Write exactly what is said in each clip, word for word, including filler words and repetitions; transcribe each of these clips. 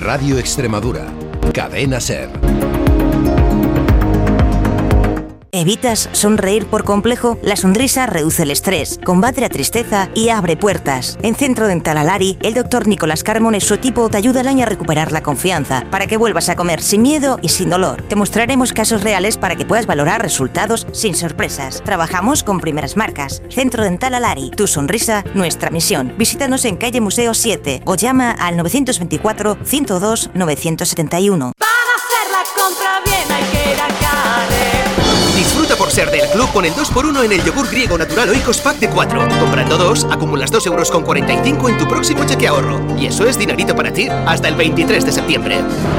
Radio Extremadura, Cadena SER. ¿Evitas sonreír por complejo? La sonrisa reduce el estrés, combate la tristeza y abre puertas. En Centro Dental Alari, el doctor Nicolás Carmona y su equipo te ayudarán a recuperar la confianza para que vuelvas a comer sin miedo y sin dolor. Te mostraremos casos reales para que puedas valorar resultados sin sorpresas. Trabajamos con primeras marcas. Centro Dental Alari, tu sonrisa, nuestra misión. Visítanos en calle Museo siete o llama al novecientos veinticuatro, ciento dos, novecientos setenta y uno. Para hacer la compra bien hay que ir a Carrer. Disfruta por ser del club con el dos por uno en el yogur griego natural Oikos Pack de cuatro. Comprando dos, acumulas dos euros con cuarenta y cinco en tu próximo cheque ahorro. Y eso es dinerito para ti hasta el veintitrés de septiembre.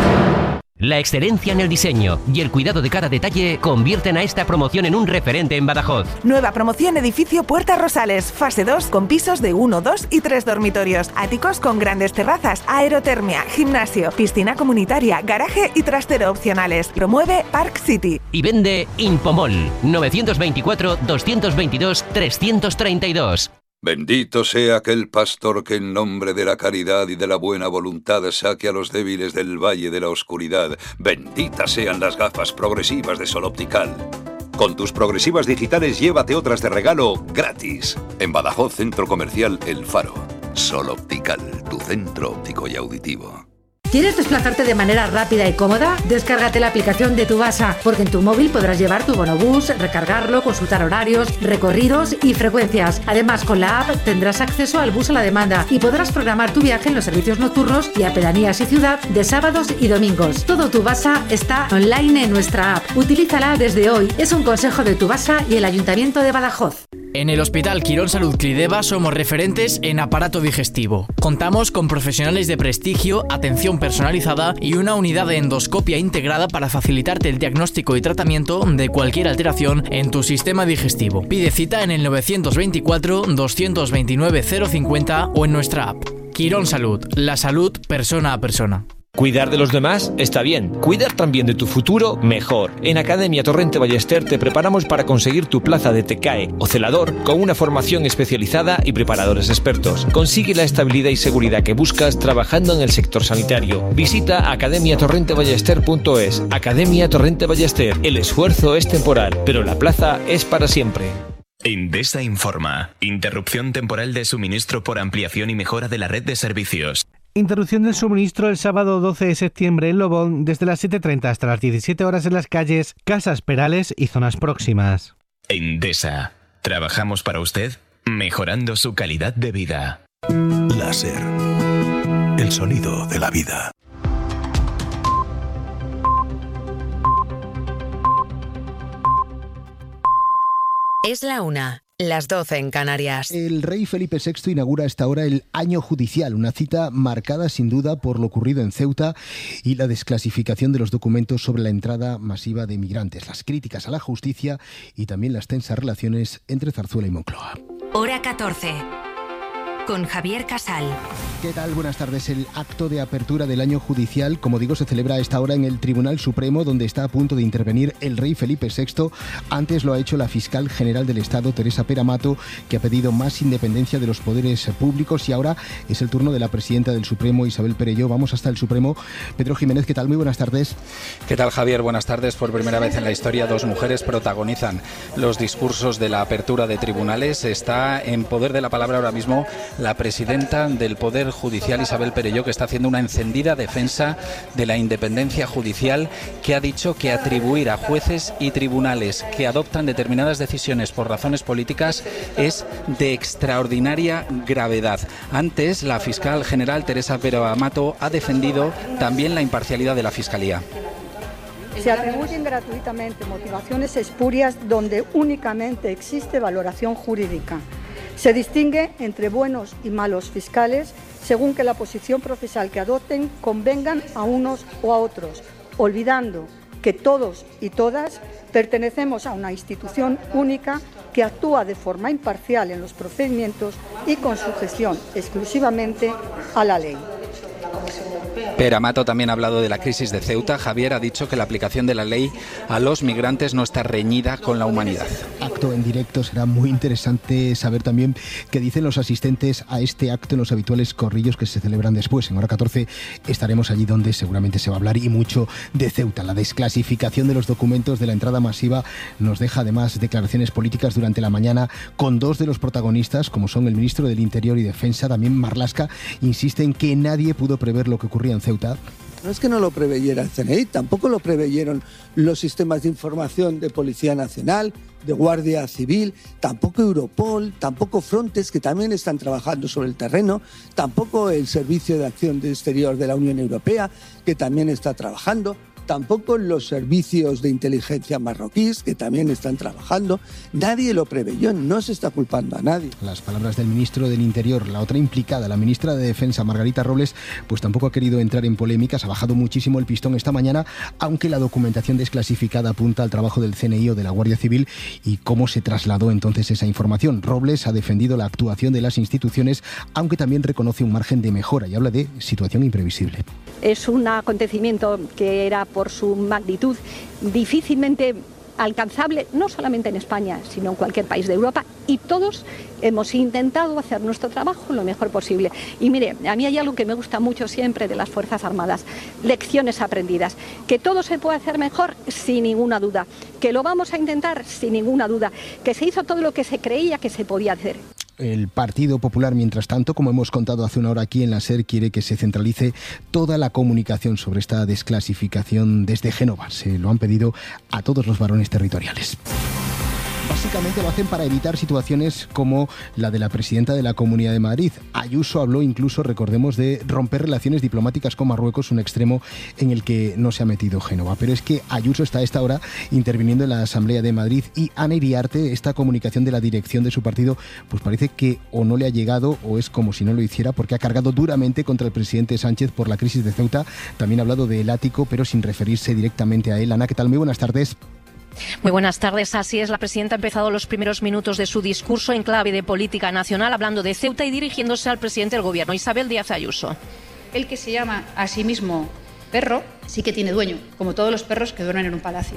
La excelencia en el diseño y el cuidado de cada detalle convierten a esta promoción en un referente en Badajoz. Nueva promoción edificio Puerta Rosales, fase dos con pisos de uno, dos y tres dormitorios, áticos con grandes terrazas, aerotermia, gimnasio, piscina comunitaria, garaje y trastero opcionales. Promueve Park City. Y vende Impomol novecientos veinticuatro, doscientos veintidós, trescientos treinta y dos. Bendito sea aquel pastor que en nombre de la caridad y de la buena voluntad saque a los débiles del valle de la oscuridad. Benditas sean las gafas progresivas de Sol Optical. Con tus progresivas digitales llévate otras de regalo gratis. En Badajoz, Centro Comercial El Faro. Sol Optical, tu centro óptico y auditivo. ¿Quieres desplazarte de manera rápida y cómoda? Descárgate la aplicación de Tubasa, porque en tu móvil podrás llevar tu bonobús, recargarlo, consultar horarios, recorridos y frecuencias. Además, con la app tendrás acceso al bus a la demanda y podrás programar tu viaje en los servicios nocturnos y a pedanías y ciudad de sábados y domingos. Todo Tubasa está online en nuestra app. Utilízala desde hoy. Es un consejo de Tubasa y el Ayuntamiento de Badajoz. En el Hospital Quirón Salud Clídeva somos referentes en aparato digestivo. Contamos con profesionales de prestigio, atención personalizada y una unidad de endoscopia integrada para facilitarte el diagnóstico y tratamiento de cualquier alteración en tu sistema digestivo. Pide cita en el novecientos veinticuatro, doscientos veintinueve, cero cincuenta o en nuestra app. Quirón Salud, la salud persona a persona. Cuidar de los demás está bien. Cuidar también de tu futuro, mejor. En Academia Torrente Ballester te preparamos para conseguir tu plaza de T C A E o celador con una formación especializada y preparadores expertos. Consigue la estabilidad y seguridad que buscas trabajando en el sector sanitario. Visita academia torrente ballester punto es. Academia Torrente Ballester. El esfuerzo es temporal, pero la plaza es para siempre. Endesa informa. Interrupción temporal de suministro por ampliación y mejora de la red de servicios. Interrupción del suministro el sábado doce de septiembre en Lobón desde las siete y treinta hasta las diecisiete horas en las calles Casas Perales y zonas próximas. Endesa. Trabajamos para usted, mejorando su calidad de vida. Láser. El sonido de la vida. Es la una. Las doce en Canarias. El rey Felipe sexto inaugura a esta hora el año judicial, una cita marcada sin duda por lo ocurrido en Ceuta y la desclasificación de los documentos sobre la entrada masiva de migrantes, las críticas a la justicia y también las tensas relaciones entre Zarzuela y Moncloa. Hora catorce. Con Javier Casal. ¿Qué tal? Buenas tardes. El acto de apertura del año judicial, como digo, se celebra a esta hora en el Tribunal Supremo, donde está a punto de intervenir el rey Felipe sexto. Antes lo ha hecho la fiscal general del Estado, Teresa Peramato, que ha pedido más independencia de los poderes públicos, y ahora es el turno de la presidenta del Supremo, Isabel Perelló. Vamos hasta el Supremo. Pedro Jiménez, ¿qué tal? Muy buenas tardes. ¿Qué tal, Javier? Buenas tardes. Por primera vez en la historia, dos mujeres protagonizan los discursos de la apertura de tribunales. Está en poder de la palabra ahora mismo la presidenta del Poder Judicial, Isabel Perelló, que está haciendo una encendida defensa de la independencia judicial, que ha dicho que atribuir a jueces y tribunales que adoptan determinadas decisiones por razones políticas es de extraordinaria gravedad. Antes, la fiscal general Teresa Peramato ha defendido también la imparcialidad de la Fiscalía. Se atribuyen gratuitamente motivaciones espurias donde únicamente existe valoración jurídica. Se distingue entre buenos y malos fiscales según que la posición procesal que adopten convengan a unos o a otros, olvidando que todos y todas pertenecemos a una institución única que actúa de forma imparcial en los procedimientos y con sujeción exclusivamente a la ley. Comisión Europea. Pere Amato también ha hablado de la crisis de Ceuta. Javier ha dicho que la aplicación de la ley a los migrantes no está reñida con la humanidad. Acto en directo, será muy interesante saber también qué dicen los asistentes a este acto en los habituales corrillos que se celebran después. En hora catorce estaremos allí donde seguramente se va a hablar y mucho de Ceuta. La desclasificación de los documentos de la entrada masiva nos deja además declaraciones políticas durante la mañana con dos de los protagonistas, como son el ministro del Interior y Defensa, también Marlaska, insiste en que nadie pudo prever lo que ocurría en Ceuta. No es que no lo preveyera el C N I, tampoco lo preveyeron los sistemas de información de Policía Nacional, de Guardia Civil, tampoco Europol, tampoco Frontex, que también están trabajando sobre el terreno, tampoco el Servicio de Acción Exterior de la Unión Europea, que también está trabajando, tampoco los servicios de inteligencia marroquíes, que también están trabajando. Nadie lo preveyó, no se está culpando a nadie. Las palabras del ministro del Interior. La otra implicada, la ministra de Defensa, Margarita Robles, pues tampoco ha querido entrar en polémicas, ha bajado muchísimo el pistón esta mañana, aunque la documentación desclasificada apunta al trabajo del C N I o de la Guardia Civil y cómo se trasladó entonces esa información. Robles ha defendido la actuación de las instituciones, aunque también reconoce un margen de mejora y habla de situación imprevisible. Es un acontecimiento que era, por su magnitud, difícilmente alcanzable, no solamente en España, sino en cualquier país de Europa, y todos hemos intentado hacer nuestro trabajo lo mejor posible. Y mire, a mí hay algo que me gusta mucho siempre de las Fuerzas Armadas: lecciones aprendidas. Que todo se puede hacer mejor, sin ninguna duda. Que lo vamos a intentar, sin ninguna duda. Que se hizo todo lo que se creía que se podía hacer. El Partido Popular, mientras tanto, como hemos contado hace una hora aquí en la SER, quiere que se centralice toda la comunicación sobre esta desclasificación desde Génova. Se lo han pedido a todos los varones territoriales. Básicamente lo hacen para evitar situaciones como la de la presidenta de la Comunidad de Madrid. Ayuso habló incluso, recordemos, de romper relaciones diplomáticas con Marruecos, un extremo en el que no se ha metido Génova. Pero es que Ayuso está a esta hora interviniendo en la Asamblea de Madrid y Ana Iriarte, esta comunicación de la dirección de su partido, pues parece que o no le ha llegado o es como si no lo hiciera, porque ha cargado duramente contra el presidente Sánchez por la crisis de Ceuta. También ha hablado del ático, pero sin referirse directamente a él. Ana, ¿qué tal? Muy buenas tardes. Muy buenas tardes. Así es, la presidenta ha empezado los primeros minutos de su discurso en clave de política nacional, hablando de Ceuta y dirigiéndose al presidente del Gobierno, Isabel Díaz Ayuso. El que se llama a sí mismo perro sí que tiene dueño, como todos los perros que duermen en un palacio.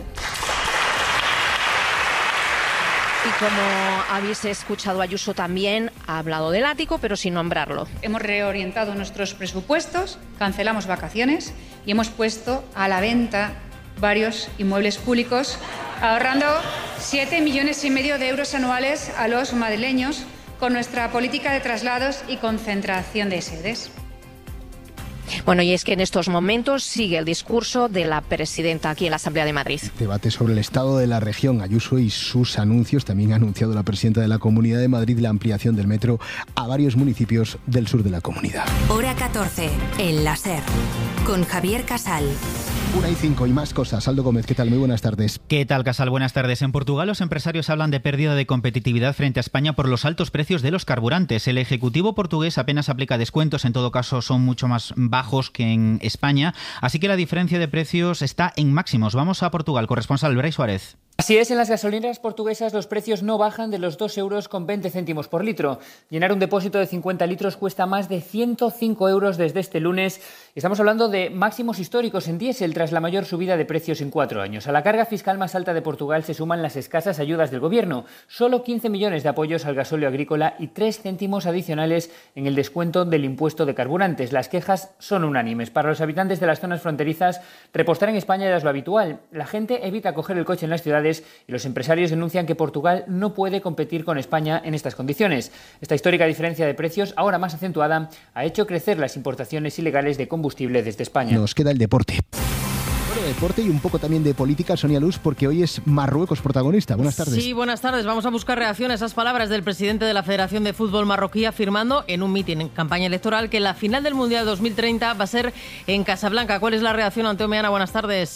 Y como habéis escuchado, Ayuso también ha hablado del ático, pero sin nombrarlo. Hemos reorientado nuestros presupuestos, cancelamos vacaciones y hemos puesto a la venta varios inmuebles públicos, ahorrando siete millones y medio de euros anuales a los madrileños con nuestra política de traslados y concentración de sedes. Bueno, y es que en estos momentos sigue el discurso de la presidenta aquí en la Asamblea de Madrid. Debate sobre el estado de la región, Ayuso y sus anuncios. También ha anunciado la presidenta de la Comunidad de Madrid la ampliación del metro a varios municipios del sur de la comunidad. Hora catorce, en la SER, con Javier Casal. Una y cinco y más cosas. Aldo Gómez, ¿qué tal? Muy buenas tardes. ¿Qué tal, Casal? Buenas tardes. En Portugal los empresarios hablan de pérdida de competitividad frente a España por los altos precios de los carburantes. El Ejecutivo portugués apenas aplica descuentos, en todo caso son mucho más bajos que en España, así que la diferencia de precios está en máximos. Vamos a Portugal, corresponsal Bray Suárez. Así es, en las gasolineras portuguesas los precios no bajan de los dos euros con veinte céntimos por litro. Llenar un depósito de cincuenta litros cuesta más de ciento cinco euros desde este lunes. Estamos hablando de máximos históricos en diésel tras la mayor subida de precios en cuatro años. A la carga fiscal más alta de Portugal se suman las escasas ayudas del gobierno. Solo quince millones de apoyos al gasóleo agrícola y tres céntimos adicionales en el descuento del impuesto de carburantes. Las quejas son unánimes. Para los habitantes de las zonas fronterizas, repostar en España ya es lo habitual. La gente evita coger el coche en las ciudades y los empresarios denuncian que Portugal no puede competir con España en estas condiciones. Esta histórica diferencia de precios, ahora más acentuada, ha hecho crecer las importaciones ilegales de combustible desde España. Nos queda el deporte. Bueno, deporte y un poco también de política, Sonia Luz, porque hoy es Marruecos protagonista. Buenas tardes. Sí, buenas tardes. Vamos a buscar reacción a esas palabras del presidente de la Federación de Fútbol marroquí, afirmando en un mitin en campaña electoral que la final del Mundial dos mil treinta va a ser en Casablanca. ¿Cuál es la reacción, Anteo Meana? Buenas tardes.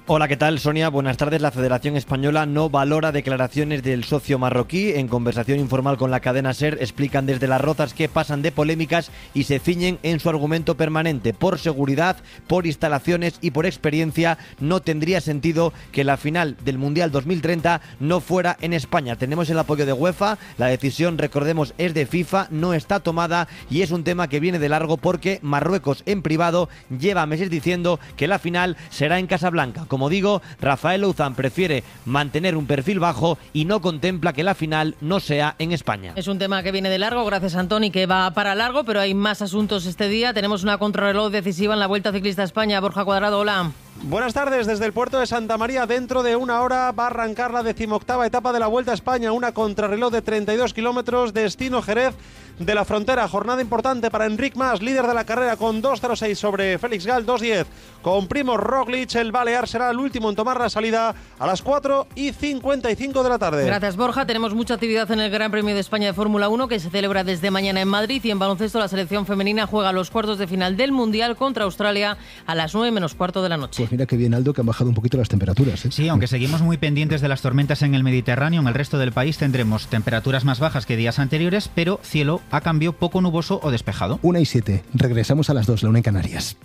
Hola, ¿qué tal, Sonia? Buenas tardes. La Federación Española no valora declaraciones del socio marroquí. En conversación informal con la cadena SER explican desde Las Rozas que pasan de polémicas y se ciñen en su argumento permanente. Por seguridad, por instalaciones y por experiencia, no tendría sentido que la final del Mundial dos mil treinta no fuera en España. Tenemos el apoyo de UEFA, la decisión, recordemos, es de FIFA, no está tomada y es un tema que viene de largo porque Marruecos en privado lleva meses diciendo que la final será en Casablanca. Como digo, Rafael Louzán prefiere mantener un perfil bajo y no contempla que la final no sea en España. Es un tema que viene de largo, gracias Antoni, que va para largo, pero hay más asuntos este día. Tenemos una contrarreloj decisiva en la Vuelta Ciclista a España. Borja Cuadrado, hola. Buenas tardes, desde el puerto de Santa María. Dentro de una hora va a arrancar la decimoctava etapa de la Vuelta a España, una contrarreloj de treinta y dos kilómetros, destino Jerez de la Frontera. Jornada importante para Enric Mas, líder de la carrera, con dos cero seis sobre Félix Gal, dos diez. Con Primož Roglič, el balear será el último en tomar la salida a las cuatro y cincuenta y cinco de la tarde. Gracias, Borja. Tenemos mucha actividad en el Gran Premio de España de Fórmula uno, que se celebra desde mañana en Madrid, y en baloncesto la selección femenina juega los cuartos de final del Mundial contra Australia a las nueve menos cuarto de la noche. Pues mira que bien, Aldo, que han bajado un poquito las temperaturas, ¿eh? Sí, aunque seguimos muy pendientes de las tormentas en el Mediterráneo, en el resto del país tendremos temperaturas más bajas que días anteriores, pero cielo a cambio poco nuboso o despejado. Una y siete. Regresamos a las dos, la una en Canarias.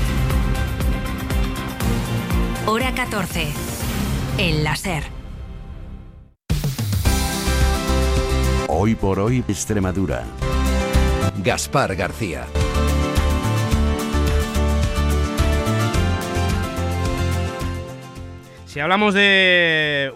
Hora catorce. El láser. Hoy por hoy, Extremadura. Gaspar García. Si hablamos de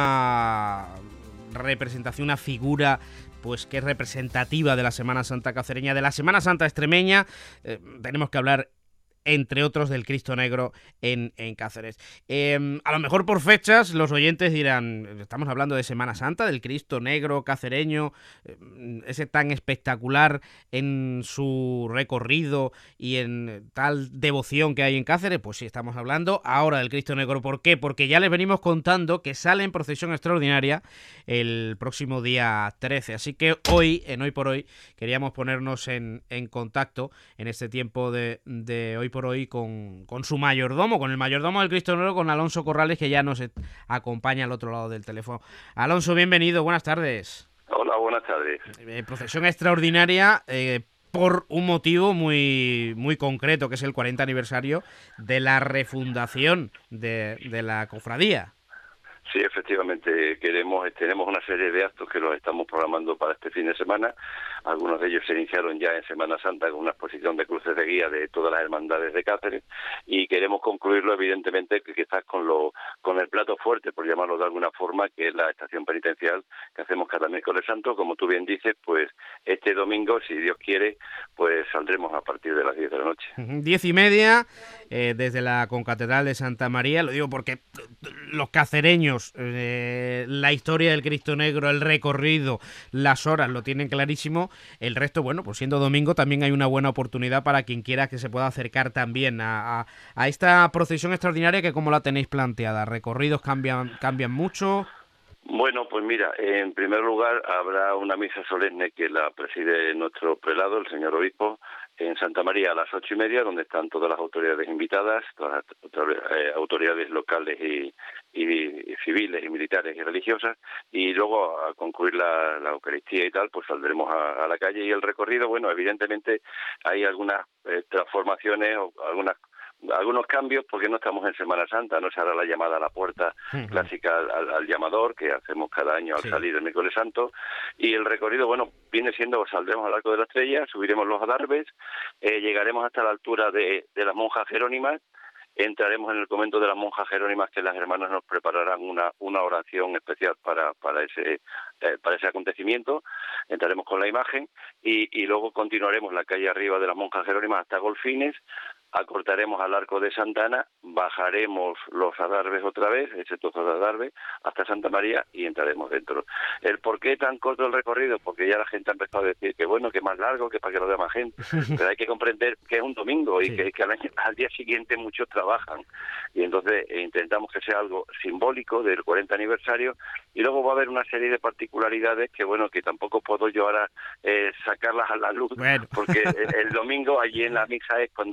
una representación, una figura pues que es representativa de la Semana Santa cacereña, de la Semana Santa extremeña, eh, tenemos que hablar, entre otros, del Cristo Negro en, en Cáceres. Eh, a lo mejor por fechas los oyentes dirán, estamos hablando de Semana Santa, del Cristo Negro cacereño, eh, ese tan espectacular en su recorrido y en tal devoción que hay en Cáceres. Pues sí, estamos hablando ahora del Cristo Negro. ¿Por qué? Porque ya les venimos contando que sale en procesión extraordinaria el próximo día trece. Así que hoy, en Hoy por Hoy, queríamos ponernos en, en contacto en este tiempo de, de Hoy por Hoy con, con su mayordomo, con el mayordomo del Cristo Negro, con Alonso Corrales, que ya nos acompaña al otro lado del teléfono. Alonso, bienvenido, buenas tardes. Hola, buenas tardes. Eh, procesión extraordinaria eh, por un motivo muy, muy concreto, que es el cuarenta aniversario de la refundación de, de la cofradía. Sí, efectivamente, queremos tenemos una serie de actos que los estamos programando para este fin de semana. Algunos de ellos se iniciaron ya en Semana Santa con una exposición de cruces de guía de todas las hermandades de Cáceres, y queremos concluirlo, evidentemente, que quizás con lo con el plato fuerte, por llamarlo de alguna forma, que es la estación penitencial que hacemos cada miércoles santo. Como tú bien dices, pues este domingo, si Dios quiere, pues saldremos a partir de las diez de la noche. Diez y media, eh, desde la concatedral de Santa María. Lo digo porque los cacereños, Eh, la historia del Cristo Negro, el recorrido, las horas lo tienen clarísimo. El resto, bueno, pues siendo domingo también hay una buena oportunidad para quien quiera que se pueda acercar también a, a, a esta procesión extraordinaria, que como la tenéis planteada, recorridos cambian, cambian mucho. Bueno, pues mira, en primer lugar habrá una misa solemne que la preside nuestro prelado, el señor obispo, en Santa María a las ocho y media, donde están todas las autoridades invitadas, todas las eh, autoridades locales y, y, y civiles y militares y religiosas, y luego a concluir la, la Eucaristía y tal, pues saldremos a, a la calle. Y el recorrido, bueno, evidentemente hay algunas eh, transformaciones o algunas algunos cambios, porque no estamos en Semana Santa, no se hará la llamada a la puerta uh-huh. clásica al, al, al llamador, que hacemos cada año al sí. salir el miércoles santo, y el recorrido, bueno, viene siendo, saldremos al Arco de la Estrella, subiremos los adarves, eh, llegaremos hasta la altura de, de las monjas jerónimas, entraremos en el convento de las monjas jerónimas, que las hermanas nos prepararán una una oración especial para para ese eh, para ese acontecimiento. Entraremos con la imagen y, y luego continuaremos la calle arriba de las monjas jerónimas hasta Golfines, acortaremos al Arco de Santa Ana, bajaremos los adarves otra vez, ese trozo de adarve, hasta Santa María y entraremos dentro. ¿El por qué tan corto el recorrido? Porque ya la gente ha empezado a decir que bueno, que más largo, que para que lo vea más gente, pero hay que comprender que es un domingo y sí. que, que al, año, al día siguiente muchos trabajan, y entonces eh, intentamos que sea algo simbólico del cuarenta aniversario, y luego va a haber una serie de particularidades que bueno, que tampoco puedo yo ahora eh, sacarlas a la luz, bueno. porque el, el domingo allí en la misa es cuando va a ser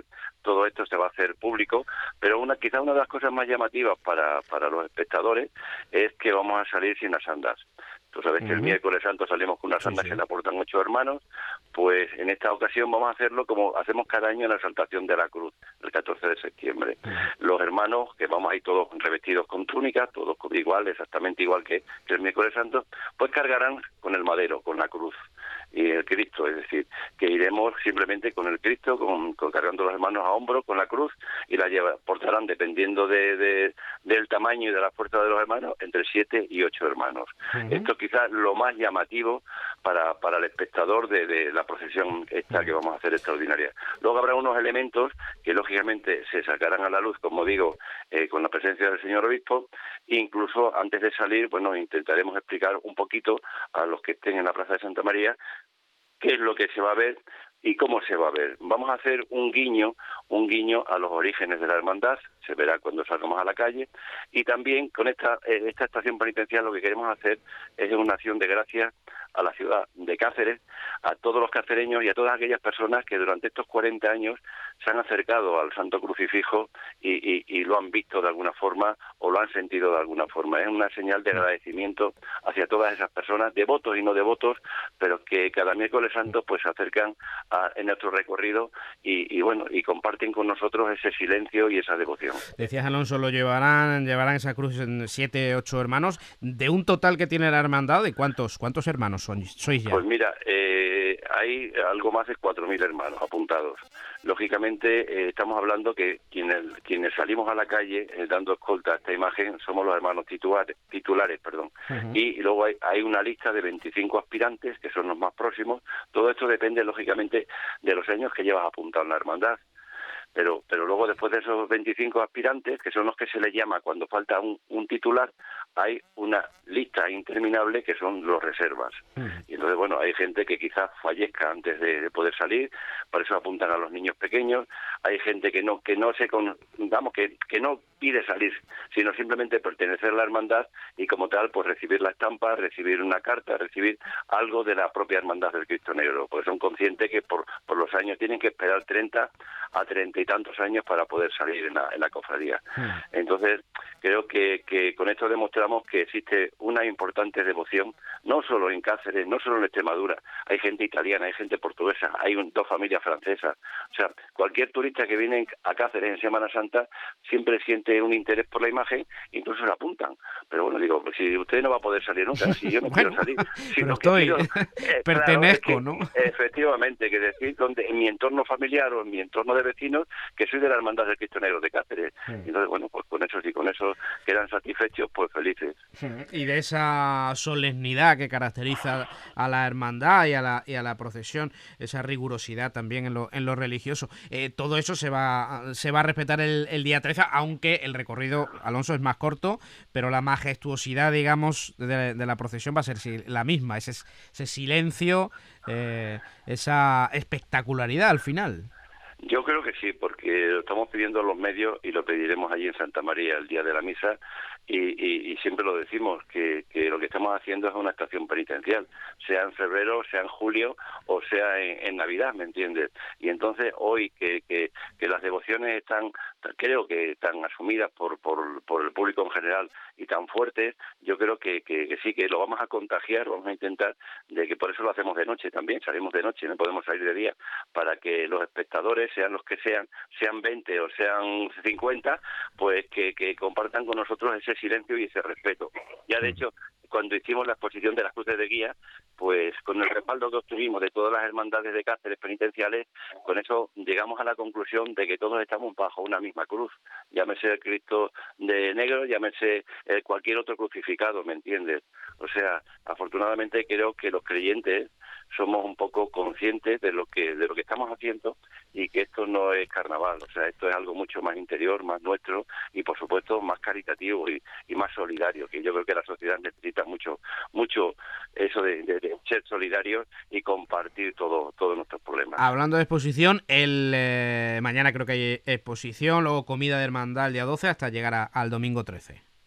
hacer todo esto, se va a hacer público, pero una quizá una de las cosas más llamativas para, para los espectadores es que vamos a salir sin las andas. Tú sabes uh-huh. que el miércoles santo salimos con unas andas sí, sí. que le aportan ocho hermanos, pues en esta ocasión vamos a hacerlo como hacemos cada año en la exaltación de la cruz, el catorce de septiembre. Uh-huh. Los hermanos, que vamos ahí todos revestidos con túnicas, todos igual, exactamente igual que, que el miércoles santo, pues cargarán con el madero, con la cruz y el Cristo, es decir, que iremos simplemente con el Cristo, con, con cargando los hermanos a hombro, con la cruz, y la lleva, portarán, dependiendo de, de, del tamaño y de la fuerza de los hermanos, entre siete y ocho hermanos. Uh-huh. Esto quizás lo más llamativo para, para el espectador de, de la procesión esta que vamos a hacer extraordinaria. Luego habrá unos elementos que lógicamente se sacarán a la luz, como digo, eh, con la presencia del señor obispo, e incluso antes de salir, bueno, intentaremos explicar un poquito a los que estén en la Plaza de Santa María qué es lo que se va a ver y cómo se va a ver. Vamos a hacer un guiño, un guiño a los orígenes de la hermandad, se verá cuando salgamos a la calle, y también con esta, eh, esta estación penitencial lo que queremos hacer es una acción de gracias a la ciudad de Cáceres, a todos los cacereños y a todas aquellas personas que durante estos cuarenta años se han acercado al Santo Crucifijo y, y, y lo han visto de alguna forma o lo han sentido de alguna forma. Es una señal de agradecimiento hacia todas esas personas, devotos y no devotos, pero que cada miércoles santo pues se acercan a, en nuestro recorrido y, y bueno, y comparten con nosotros ese silencio y esa devoción. Decías, Alonso, lo llevarán, llevarán esa cruz en siete, ocho hermanos, de un total que tiene la hermandad, ¿de cuántos, cuántos hermanos sois, sois ya? Pues mira, eh, hay algo más de cuatro mil hermanos apuntados. Lógicamente, eh, estamos hablando que quienes, quienes salimos a la calle eh, dando escolta a esta imagen somos los hermanos titulares, titulares perdón. Uh-huh. Y, y luego hay, hay una lista de veinticinco aspirantes, que son los más próximos. Todo esto depende, lógicamente, de los años que llevas apuntado en la hermandad. Pero pero luego, después de esos veinticinco aspirantes, que son los que se les llama cuando falta un, un titular, hay una lista interminable que son los reservas. Uh-huh. Y entonces, bueno, hay gente que quizás fallezca antes de, de poder salir, por eso apuntan a los niños pequeños. Hay gente que no que no se con, vamos, que, que no pide salir, sino simplemente pertenecer a la hermandad y como tal, pues recibir la estampa, recibir una carta, recibir algo de la propia hermandad del Cristo Negro, porque son conscientes que por, por los años tienen que esperar treinta a treinta y tantos años para poder salir en la, en la cofradía. Uh-huh. Entonces, creo que, que con esto demostramos que existe una importante devoción, no solo en Cáceres, no solo en Extremadura, hay gente italiana, hay gente portuguesa, hay un, dos familias francesas, o sea, cualquier turista que viene a Cáceres en Semana Santa siempre siente un interés por la imagen, incluso se apuntan, pero bueno, digo, pues si usted no va a poder salir nunca, si yo no bueno, quiero salir, si pero no estoy, quiero, eh, pertenezco, claro, es ¿no? Que, efectivamente, que decir donde en mi entorno familiar o en mi entorno de vecinos que soy de la hermandad del Cristo Negro de Cáceres, sí. Y entonces, bueno, pues con eso, si con eso quedan satisfechos, pues felices. Y de esa solemnidad que caracteriza a la hermandad y a la, y a la procesión, esa rigurosidad también en lo, en lo religioso, eh, todo eso se va, se va a respetar el, el día trece, aunque el recorrido, Alonso, es más corto, pero la majestuosidad, digamos, de, de la procesión va a ser la misma, ese, ese silencio, eh, esa espectacularidad al final. Yo creo que sí, porque lo estamos pidiendo a los medios y lo pediremos allí en Santa María el día de la misa y, y, y siempre lo decimos, que, que lo que estamos haciendo es una estación penitencial, sea en febrero, sea en julio o sea en, en Navidad, ¿me entiendes? Y entonces hoy que, que, que las devociones están, creo que están asumidas por, por, por el público en general y tan fuertes, yo creo que, que, que sí, que lo vamos a contagiar, vamos a intentar, de que por eso lo hacemos de noche también, salimos de noche, no podemos salir de día, para que los espectadores, sean los que sean, sean veinte o sean cincuenta, pues que, que compartan con nosotros ese silencio y ese respeto. Ya de hecho, cuando hicimos la exposición de las cruces de guía, pues con el respaldo que obtuvimos de todas las hermandades de Cáceres penitenciales, con eso llegamos a la conclusión de que todos estamos bajo una misma cruz, llámese el Cristo de negro, llámese eh, cualquier otro crucificado, ¿me entiendes? O sea, afortunadamente creo que los creyentes somos un poco conscientes de lo que de lo que estamos haciendo y que esto no es carnaval, o sea, esto es algo mucho más interior, más nuestro y por supuesto más caritativo y, y más solidario, que yo creo que la sociedad necesita mucho mucho eso de, de, de ser solidarios y compartir todo todos nuestros problemas. Hablando de exposición, el eh, mañana creo que hay exposición, luego comida de hermandad el día doce hasta llegar a, al domingo trece.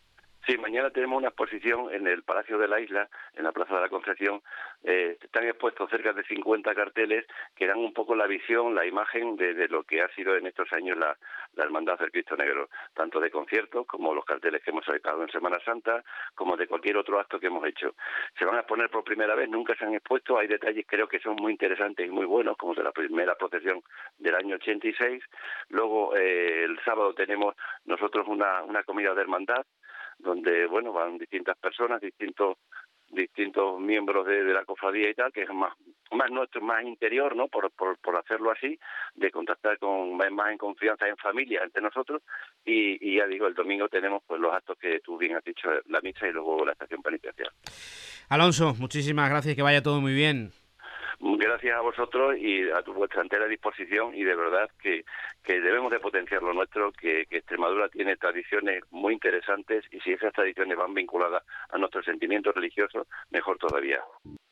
Sí, mañana tenemos una exposición en el Palacio de la Isla, en la Plaza de la Concepción. Eh, están expuestos cerca de cincuenta carteles que dan un poco la visión, la imagen de, de lo que ha sido en estos años la, la Hermandad del Cristo Negro, tanto de conciertos como los carteles que hemos sacado en Semana Santa, como de cualquier otro acto que hemos hecho. Se van a exponer por primera vez, nunca se han expuesto, hay detalles creo que son muy interesantes y muy buenos, como de la primera procesión del año ochenta y seis. Luego, eh, el sábado tenemos nosotros una, una comida de hermandad, donde, bueno, van distintas personas, distintos distintos miembros de, de la cofradía y tal, que es más más nuestro, más interior, ¿no? Por, por, por hacerlo así, de contactar con más en confianza, en familia, entre nosotros, y, y ya digo, el domingo tenemos pues los actos que tú bien has dicho, la misa y luego la estación penitencial. Alonso, muchísimas gracias, que vaya todo muy bien. Gracias a vosotros y a tu vuestra entera disposición, y de verdad que, que debemos de potenciar lo nuestro, que, que Extremadura tiene tradiciones muy interesantes, y si esas tradiciones van vinculadas a nuestros sentimientos religiosos, mejor todavía.